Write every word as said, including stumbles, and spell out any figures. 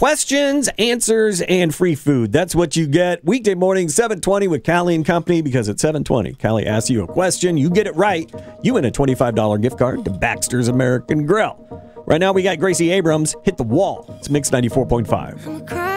Questions, answers, and free food. That's what you get weekday morning, seven twenty with Callie and Company, because at seven twenty, Callie asks you a question. You get it right. You win a twenty-five dollars gift card to Baxter's American Grill. Right now, we got Gracie Abrams, Hit the Wall. It's Mix ninety-four point five.